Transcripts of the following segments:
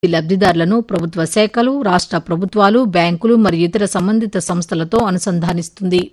లబ్ధిదారులను ప్రభుత్వ శాఖలు, రాష్ట్ర ప్రభుత్వాలు, బ్యాంకులు మరియు ఇతర సంబంధిత సంస్థలతో అనుసంధానిస్తుంది.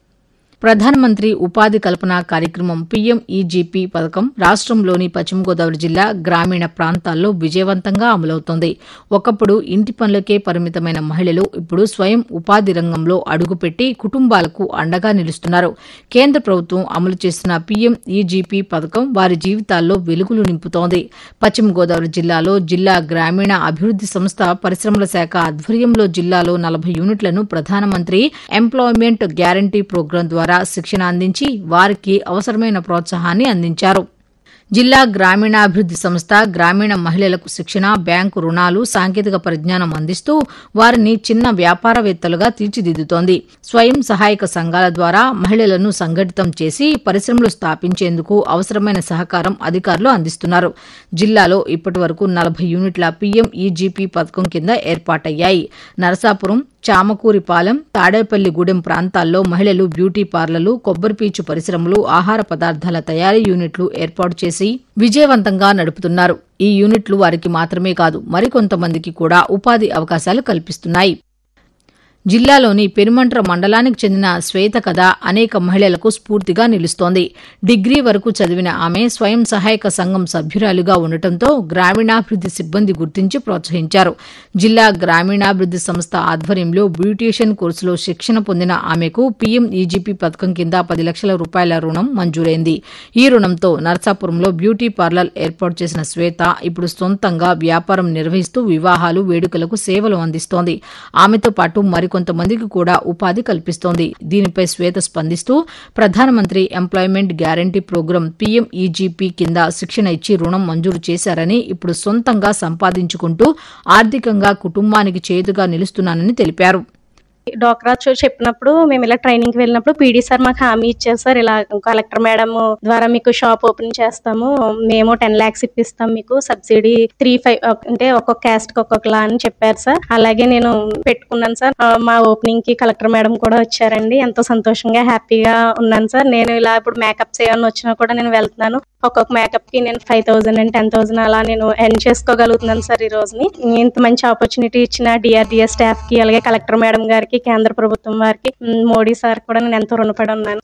ప్రధానమంత్రి ఉపాధి కల్పన కార్యక్రమం పీఎంఈజీపీ పథకం రాష్ట్రంలోని పశ్చిమ గోదావరి జిల్లా గ్రామీణ ప్రాంతాల్లో విజయవంతంగా అమలవుతోంది. ఒకప్పుడు ఇంటి పనులకే పరిమితమైన మహిళలు ఇప్పుడు స్వయం ఉపాధి రంగంలో అడుగుపెట్టి కుటుంబాలకు అండగా నిలుస్తున్నారు. కేంద్ర ప్రభుత్వం అమలు చేస్తున్న పీఎంఈజీపీ పథకం వారి జీవితాల్లో వెలుగులు నింపుతోంది. పశ్చిమ గోదావరి జిల్లాలో జిల్లా గ్రామీణ అభివృద్ది సంస్థ పరిశ్రమల శాఖ ఆధ్వర్యంలో జిల్లాలో 40 యూనిట్లను ప్రధానమంత్రి ఎంప్లాయ్మెంట్ గ్యారంటీ ప్రోగ్రాం ద్వారా శిక్షణ అందించి వారికి అవసరమైన ప్రోత్సాహాన్ని అందించారు. జిల్లా గ్రామీణాభివృద్ది సంస్థ గ్రామీణ మహిళలకు శిక్షణ, బ్యాంకు రుణాలు, సాంకేతిక పరిజ్ఞానం అందిస్తూ వారిని చిన్న వ్యాపారవేత్తలుగా తీర్చిదిద్దుతోంది. స్వయం సహాయక సంఘాల ద్వారా మహిళలను సంఘటితం చేసి పరిశ్రమలు స్థాపించేందుకు అవసరమైన సహకారం అధికారులు అందిస్తున్నారు. జిల్లాలో ఇప్పటివరకు 40 యూనిట్ల పీఎంఈజీపీ పథకం కింద ఏర్పాటయ్యాయి. నరసాపురం, చామకూరిపాలెం, తాడేపల్లిగూడెం ప్రాంతాల్లో మహిళలు బ్యూటీ పార్లర్లు, కొబ్బరిపీచు పరిశ్రమలు, ఆహార పదార్థాల తయారీ యూనిట్లు ఏర్పాటు చేసి విజయవంతంగా నడుపుతున్నారు. ఈ యూనిట్లు వారికి మాత్రమే కాదు మరికొంతమందికి కూడా ఉపాధి అవకాశాలు కల్పిస్తున్నాయి. జిల్లాలోని పెనుమంట్ర మండలానికి చెందిన శ్వేత కథ అనేక మహిళలకు స్ఫూర్తిగా నిలుస్తోంది. డిగ్రీ వరకు చదివిన ఆమె స్వయం సహాయక సంఘం సభ్యురాలిగా ఉండటంతో గ్రామీణాభివృద్ది సిబ్బంది గుర్తించి ప్రోత్సహించారు. జిల్లా గ్రామీణాభివృద్ది సంస్థ ఆధ్వర్యంలో బ్యూటీషియన్ కోర్సులో శిక్షణ పొందిన ఆమెకు పీఎంఈజీపీ పథకం కింద 10 లక్షల రూపాయల రుణం మంజూరైంది. ఈ రుణంతో నర్సాపురంలో బ్యూటీ పార్లర్ ఏర్పాటు చేసిన శ్వేత ఇప్పుడు సొంతంగా వ్యాపారం నిర్వహిస్తూ వివాహాలు, వేడుకలకు సేవలు అందిస్తోంది. ఆమెతో పాటు కొంతమందికి కూడా ఉపాధి కల్పిస్తోంది. దీనిపై శ్వేత స్పందిస్తూ ప్రధానమంత్రి ఎంప్లాయ్మెంట్ గ్యారంటీ ప్రోగ్రాం పీఎంఈజీపీ కింద శిక్షణ ఇచ్చి రుణం మంజూరు చేశారని, ఇప్పుడు సొంతంగా సంపాదించుకుంటూ ఆర్థికంగా కుటుంబానికి చేతుగా నిలుస్తున్నానని తెలిపారు. డ్వాక్రా చెప్పినప్పుడు మేము ఇలా ట్రైనింగ్ కి వెళ్ళినప్పుడు పీడీ సార్ మాకు హామీ ఇచ్చారు. సార్ ఇలా కలెక్టర్ మేడం ద్వారా మీకు షాప్ ఓపెన్ చేస్తాము, మేము 10 lakhs ఇప్పిస్తాం, మీకు సబ్సిడీ 3-5 అంటే ఒక్కొక్క క్యాస్ట్ కి ఒక్కొక్కలా అని చెప్పారు సార్. అలాగే నేను పెట్టుకున్నాను సార్. మా ఓపెనింగ్ కి కలెక్టర్ మేడం కూడా వచ్చారండి. ఎంతో సంతోషంగా హ్యాపీగా ఉన్నాను సార్. నేను ఇలా ఇప్పుడు మేకప్స్ ఏమన్నా వచ్చినా కూడా నేను వెళ్తున్నాను. ఒక్కొక్క మేకప్ కి నేను 5,000 and 10,000 అలా నేను ఎర్న్ చేసుకోగలుగుతున్నాను సార్. ఈ రోజుని ఇంత మంచి ఆపర్చునిటీ ఇచ్చిన డిఆర్డీఏ స్టాఫ్ కి, అలాగే కలెక్టర్ మేడం గారికి, కేంద్ర ప్రభుత్వం వారికి, మోడీ సార్ కూడా నేను ఎంతో రుణపడి ఉన్నాను.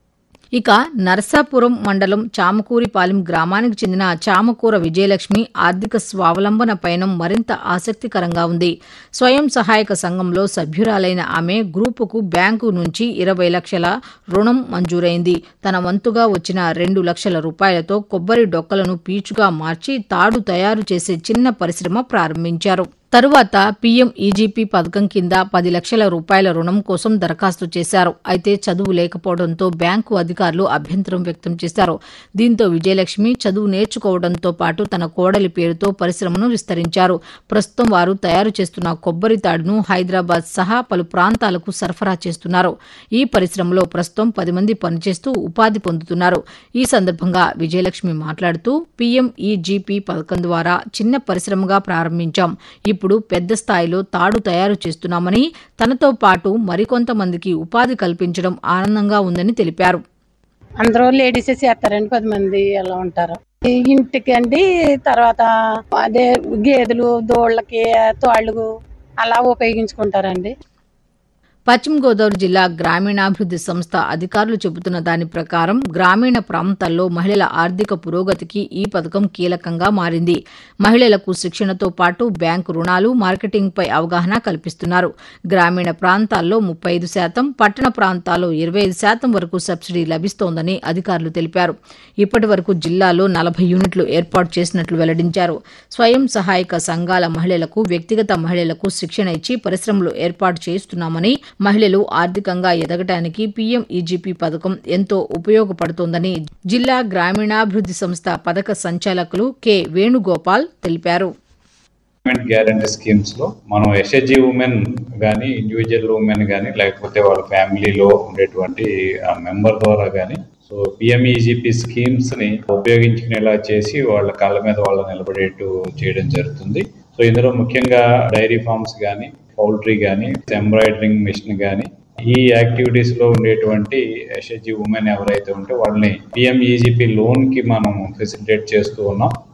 ఇక నరసాపురం మండలం చామకూరిపాలెం గ్రామానికి చెందిన చామకూర విజయలక్ష్మి ఆర్థిక స్వావలంబన పయనం మరింత ఆసక్తికరంగా ఉంది. స్వయం సహాయక సంఘంలో సభ్యురాలైన ఆమె గ్రూపుకు బ్యాంకు నుంచి 20 లక్షల రుణం మంజూరైంది. తన వంతుగా వచ్చిన 2 లక్షల రూపాయలతో కొబ్బరి డొక్కలను పీచుగా మార్చి తాడు తయారు చేసే చిన్న పరిశ్రమ ప్రారంభించారు. తరువాత పీఎంఈజీపీ పథకం కింద 10 లక్షల రూపాయల రుణం కోసం దరఖాస్తు చేశారు. అయితే చదువు లేకపోవడంతో బ్యాంకు అధికారులు అభ్యంతరం వ్యక్తం చేశారు. దీంతో విజయలక్ష్మి చదువు నేర్చుకోవడంతో పాటు తన కోడలి పేరుతో పరిశ్రమను విస్తరించారు. ప్రస్తుతం వారు తయారు చేస్తున్న కొబ్బరి తాడును హైదరాబాద్ సహా పలు ప్రాంతాలకు సరఫరా చేస్తున్నారు. ఈ పరిశ్రమలో ప్రస్తుతం 10 మంది పనిచేస్తూ ఉపాధి పొందుతున్నారు. ఈ సందర్భంగా విజయలక్ష్మి మాట్లాడుతూ పీఎంఈజీపీ పథకం ద్వారా చిన్న పరిశ్రమగా ప్రారంభించాం, ఇప్పుడు పెద్ద స్థాయిలో తాడు తయారు చేస్తున్నామని, తనతో పాటు మరికొంతమందికి ఉపాధి కల్పించడం ఆనందంగా ఉందని తెలిపారు. అందరూ లేడీసే చేస్తారండి, 10 మంది అలా ఉంటారు. ఇంటికి అండి, తర్వాత అదే గేదెలు, దోళ్ళకి, తోళ్ళు అలా ఉపయోగించుకుంటారండి. పశ్చిమ గోదావరి జిల్లా గ్రామీణాభివృద్ది సంస్థ అధికారులు చెబుతున్న దాని ప్రకారం గ్రామీణ ప్రాంతాల్లో మహిళల ఆర్థిక పురోగతికి ఈ పథకం కీలకంగా మారింది. మహిళలకు శిక్షణతో పాటు బ్యాంకు రుణాలు, మార్కెటింగ్పై అవగాహన కల్పిస్తున్నారు. గ్రామీణ ప్రాంతాల్లో 35%, పట్టణ ప్రాంతాల్లో 25% వరకు సబ్సిడీ లభిస్తోందని అధికారులు తెలిపారు. ఇప్పటి వరకు జిల్లాలో 40 యూనిట్లు ఏర్పాటు చేసినట్లు వెల్లడించారు. స్వయం సహాయక సంఘాల మహిళలకు, వ్యక్తిగత మహిళలకు శిక్షణ ఇచ్చి పరిశ్రమలు ఏర్పాటు చేస్తున్నామని, మహిళలు ఆర్థికంగా ఎదగటానికి పీఎంఈజీపీ పథకం ఎంతో ఉపయోగపడుతోందని జిల్లా గ్రామీణాభివృద్ది సంస్థ పథక సంచాలకులు కె వేణుగోపాల్ తెలిపారు. గ్యారంటీ స్కీమ్స్ లో మనం ఎస్హెచ్జి ఉమెన్ గానీ, ఇండివిజువల్ ఉమెన్ గానీ, లేకపోతే వాళ్ళ ఫ్యామిలీలో ఉండేటువంటి మెంబర్ ద్వారా గానీ పిఎంఈజీపీ స్కీమ్స్ ని ఉపయోగించుకునేలా చేసి వాళ్ళ కాళ్ళ మీద వాళ్ళు నిలబడేట్టు చేయడం జరుగుతుంది. ఇందులో ముఖ్యంగా డైరీ ఫార్మ్స్ గానీ, పౌల్ట్రీ గానీ, ఎంబ్రాయిడరింగ్ మిషన్ గానీ, ఈ యాక్టివిటీస్ లో ఉండేటువంటి ఎస్హెచ్జి ఉమెన్ ఎవరైతే ఉంటే వాళ్ళని పిఎంఈజీపీ లోన్ కి మనం ఫెసిలిటేట్ చేస్తూ ఉన్నాం.